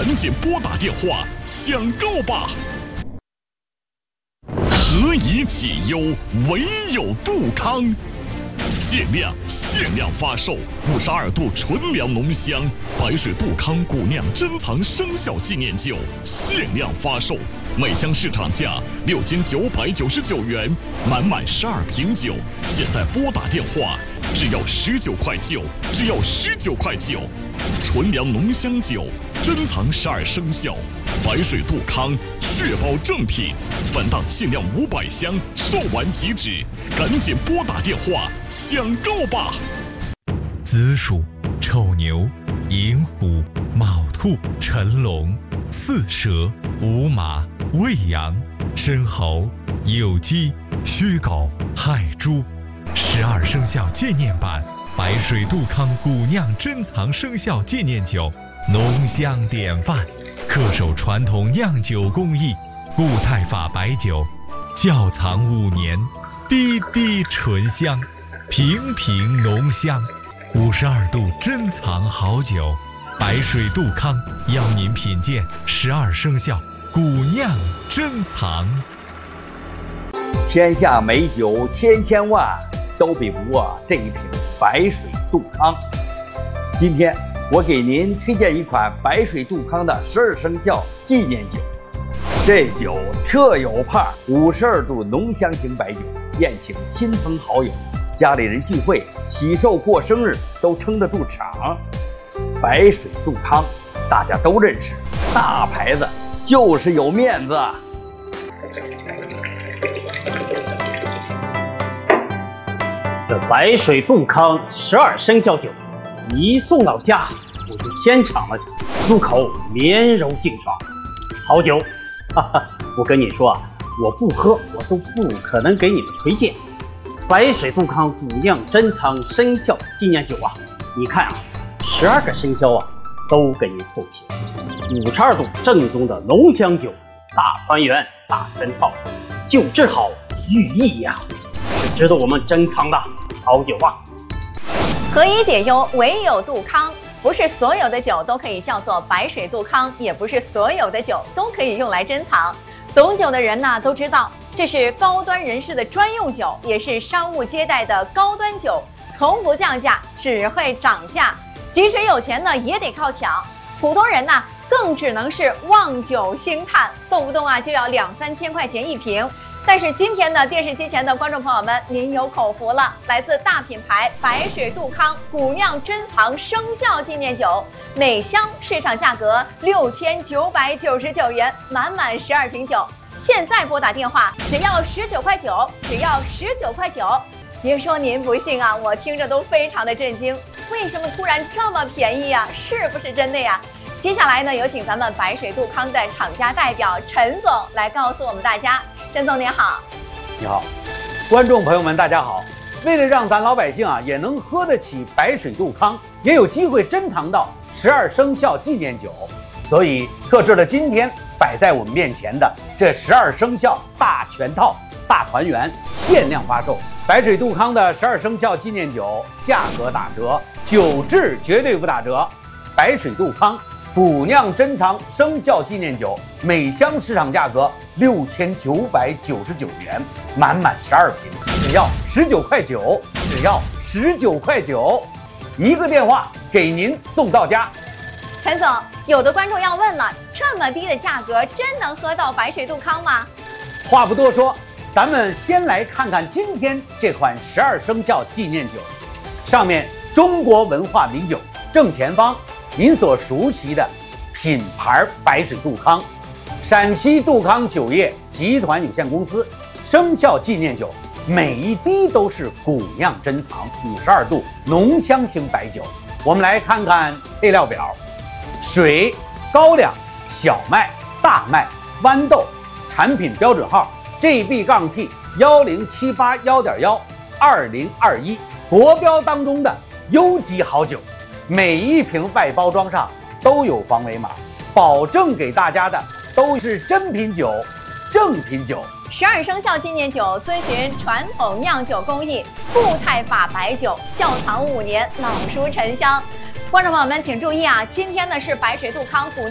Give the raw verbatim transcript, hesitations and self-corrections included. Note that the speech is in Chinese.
赶紧拨打电话抢购吧！何以解忧，唯有杜康。限量限量发售五十二度纯粮浓香白水杜康古酿珍藏生肖纪念酒，限量发售，每箱市场价六千九百九十九元，满满十二瓶酒，现在拨打电话只要十九块九，只要十九块九。纯粮浓香酒，珍藏十二生肖，白水杜康，确保正品。本档限量五百箱，售完即止，赶紧拨打电话抢购吧！ 子鼠、丑牛、寅虎、卯兔、辰龙、巳蛇、午马、未羊、申猴、酉鸡、戌狗、亥猪。十二生肖纪念版白水杜康古酿珍藏生肖纪念酒，浓香典范，恪守传统酿酒工艺，固态法白酒，窖藏五年，滴滴醇香，瓶瓶浓香，五十二度珍藏好酒。白水杜康邀您品鉴十二生肖古酿珍藏。 天下美酒千千万，都比不过这一瓶白水杜康。今天我给您推荐一款白水杜康的十二生肖纪念酒。这酒特有派，五十二度浓香型白酒，宴请亲朋好友，家里人聚会、喜寿过生日都撑得住场。白水杜康大家都认识，大牌子就是有面子。 这白水杜康十二生肖酒一送到家，我就先尝了尝，入口绵柔净爽，好酒。哈哈，我跟你说啊，我不喝我都不可能给你们推荐。白水杜康古酿珍藏生肖纪念酒啊，你看啊，十二个生肖啊都给你凑齐，五十二度正宗的浓香酒，大团圆大全套，酒质好寓意呀、啊，是值得我们珍藏的好酒啊。 何以解忧，唯有杜康。不是所有的酒都可以叫做白水杜康，也不是所有的酒都可以用来珍藏。懂酒的人呢都知道，这是高端人士的专用酒，也是商务接待的高端酒，从不降价，只会涨价。即使有钱呢，也得靠抢。普通人呢，更只能是望酒兴叹，动不动啊就要两三千块钱一瓶。但是今天呢，电视机前的观众朋友们，您有口福了！来自大品牌白水杜康古酿珍藏生肖纪念酒，每箱市场价格六千九百九十九元，满满十二瓶酒。现在拨打电话，只要十九块九，只要十九块九。别说您不信啊，我听着都非常的震惊。为什么突然这么便宜啊？是不是真的呀？接下来呢，有请咱们白水杜康的厂家代表陈总来告诉我们大家。陈总您好。 你好，观众朋友们大家好。为了让咱老百姓啊也能喝得起白水杜康，也有机会珍藏到十二生肖纪念酒，所以特制了今天摆在我们面前的这十二生肖大全套大团圆限量发售。白水杜康的十二生肖纪念酒价格打折，酒质绝对不打折。白水杜康古酿珍藏生肖纪念酒，每箱市场价格六千九百九十九元，满满十二瓶，只要十九块九，只要十九块九，一个电话给您送到家。 陈总，有的观众要问了，这么低的价格，真能喝到白水杜康吗？ 话不多说，咱们先来看看今天这款十二生肖纪念酒，上面中国文化名酒，正前方您所熟悉的品牌白水杜康，陕西杜康酒业集团有限公司生肖纪念酒，每一滴都是古酿珍藏五十二度浓香型白酒。我们来看看配料表：水、高粱、小麦、大麦、豌豆，产品标准号 G B T 一零七八一点一二零二一，国标当中的优级好酒。每一瓶外包装上都有防伪码，保证给大家的都是真品酒、正品酒。 十二生肖纪念酒遵循传统酿酒工艺，固态法白酒，窖藏五年，老熟沉香。观众朋友们请注意啊，今天呢是白水杜康古